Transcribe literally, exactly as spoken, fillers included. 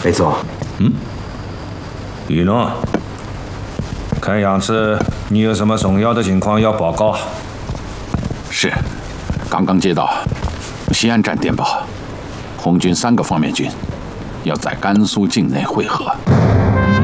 雷总， 嗯，雨诺，看样子你有什么重要的情况要报告？ 是，刚刚接到西安站电报，红军三个方面军要在甘肃境内会合。 嗯